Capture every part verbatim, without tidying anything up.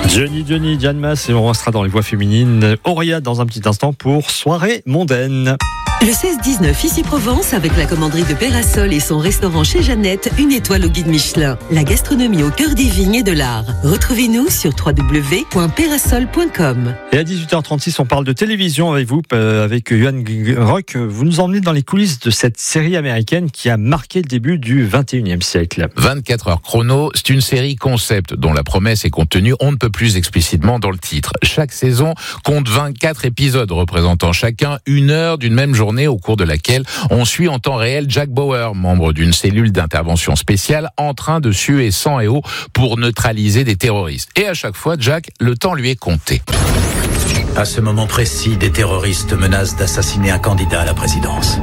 Johnny Johnny, Jeanne Masse, et on restera dans les voix féminines. Auréa dans un petit instant pour Soirée mondaine. Le seize dix-neuf, ici Provence, avec la commanderie de Pérasol et son restaurant chez Jeannette, une étoile au guide Michelin. La gastronomie au cœur des vignes et de l'art. Retrouvez-nous sur w w w point pérasol point com. Et à dix-huit heures trente-six, on parle de télévision avec vous, euh, avec Johan Rock. Vous nous emmenez dans les coulisses de cette série américaine qui a marqué le début du vingt et unième siècle. vingt-quatre heures chrono, c'est une série concept dont la promesse est contenue on ne peut plus explicitement dans le titre. Chaque saison compte vingt-quatre épisodes représentant chacun une heure d'une même journée au cours de laquelle on suit en temps réel Jack Bauer, membre d'une cellule d'intervention spéciale en train de suer sang et eau pour neutraliser des terroristes. Et à chaque fois, Jack, le temps lui est compté. À ce moment précis, des terroristes menacent d'assassiner un candidat à la présidence.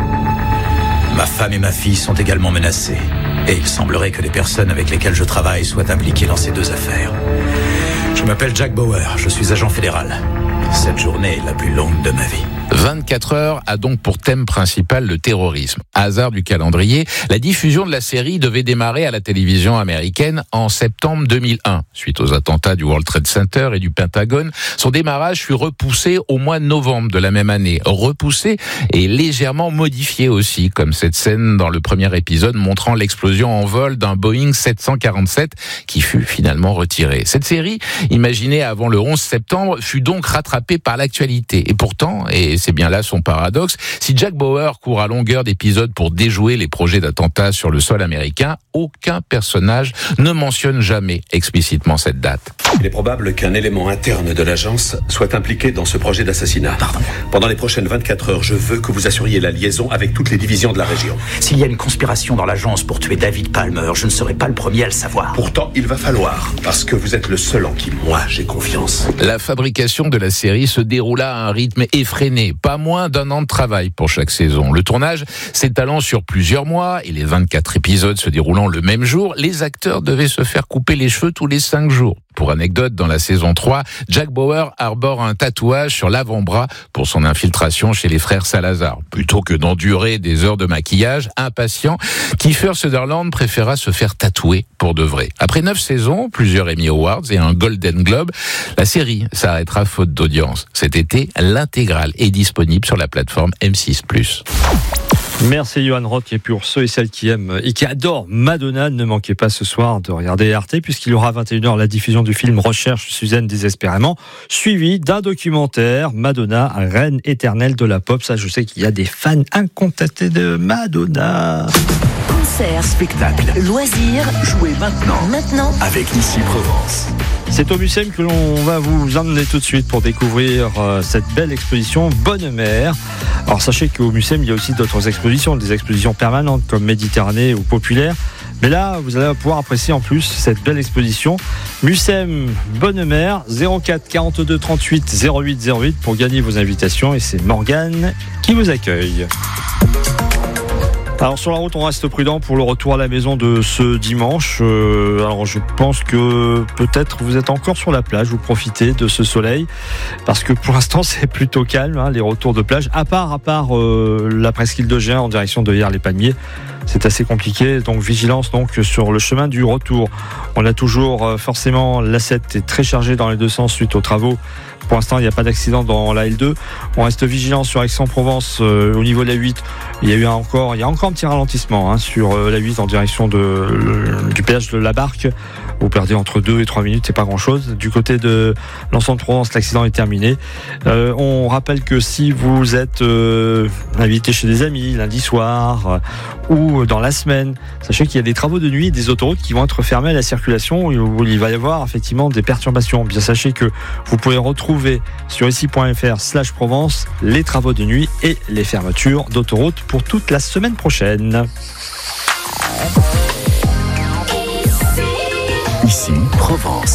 Ma femme et ma fille sont également menacées. Et il semblerait que les personnes avec lesquelles je travaille soient impliquées dans ces deux affaires. Je m'appelle Jack Bauer, je suis agent fédéral. Cette journée est la plus longue de ma vie. vingt-quatre heures a donc pour thème principal le terrorisme. Hasard du calendrier, la diffusion de la série devait démarrer à la télévision américaine en septembre deux mille un. Suite aux attentats du World Trade Center et du Pentagone, son démarrage fut repoussé au mois de novembre de la même année. Repoussé et légèrement modifié aussi, comme cette scène dans le premier épisode montrant l'explosion en vol d'un Boeing sept cent quarante-sept qui fut finalement retiré. Cette série, imaginée avant le onze septembre, fut donc rattrapée par l'actualité. Et pourtant, et c'est bien là son paradoxe, si Jack Bauer court à longueur d'épisodes pour déjouer les projets d'attentats sur le sol américain, aucun personnage ne mentionne jamais explicitement cette date. Il est probable qu'un élément interne de l'agence soit impliqué dans ce projet d'assassinat. Pardon. Pendant les prochaines vingt-quatre heures, je veux que vous assuriez la liaison avec toutes les divisions de la région. S'il y a une conspiration dans l'agence pour tuer David Palmer, je ne serai pas le premier à le savoir. Pourtant, il va falloir, parce que vous êtes le seul en qui moi j'ai confiance. La fabrication de la série se déroula à un rythme effréné, pas moins d'un an de travail pour chaque saison. Le tournage s'étalant sur plusieurs mois et les vingt-quatre épisodes se déroulant le même jour, les acteurs devaient se faire couper les cheveux tous les cinq jours. Pour anecdote, dans la saison trois, Jack Bauer arbore un tatouage sur l'avant-bras pour son infiltration chez les frères Salazar. Plutôt que d'endurer des heures de maquillage, impatient, Kiefer Sutherland préféra se faire tatouer pour de vrai. Après neuf saisons, plusieurs Emmy Awards et un Golden Globe, la série s'arrêtera faute d'audience. Cet été, l'intégrale est disponible sur la plateforme M six plus. Merci Johan Rock, et pour ceux et celles qui aiment et qui adorent Madonna, ne manquez pas ce soir de regarder R T, puisqu'il y aura à vingt et une heures la diffusion du film Recherche Suzanne désespérément, suivi d'un documentaire Madonna, reine éternelle de la pop. Ça, je sais qu'il y a des fans incontestés de Madonna. Concerts, Spectacle, loisirs, jouez maintenant, maintenant avec Ici Provence. C'est au Mucem que l'on va vous emmener tout de suite pour découvrir euh, cette belle exposition Bonne Mère. Alors sachez qu'au Mucem, il y a aussi d'autres expositions, des expositions permanentes comme Méditerranée ou Populaire. Mais là, vous allez pouvoir apprécier en plus cette belle exposition. Mucem Bonne Mère, zéro quatre quarante-deux trente-huit zéro huit zéro huit pour gagner vos invitations. Et c'est Morgane qui vous accueille. Alors sur la route, on reste prudent pour le retour à la maison de ce dimanche. Euh, alors je pense que peut-être vous êtes encore sur la plage, vous profitez de ce soleil, parce que pour l'instant c'est plutôt calme, hein, les retours de plage, à part à part euh, la presqu'île de Géant en direction de Hyères-les-Palmiers. C'est assez compliqué, donc vigilance donc sur le chemin du retour. On a toujours euh, forcément l'A sept est très chargé dans les deux sens suite aux travaux. Pour l'instant, il n'y a pas d'accident dans la L deux. On reste vigilant sur Aix-en-Provence euh, au niveau de la huit. Il y a eu encore, il y a encore un petit ralentissement hein, sur euh, la huit en direction de, le, du péage de la Barque. Vous perdez entre deux et trois minutes, c'est pas grand-chose. Du côté de l'ensemble de Provence, l'accident est terminé. Euh, on rappelle que si vous êtes euh, invité chez des amis lundi soir euh, ou dans la semaine, sachez qu'il y a des travaux de nuit et des autoroutes qui vont être fermées à la circulation où il va y avoir effectivement des perturbations. Bien sachez que vous pouvez retrouver sur ici point f r slash Provence les travaux de nuit et les fermetures d'autoroutes pour toute la semaine prochaine. Ici Provence.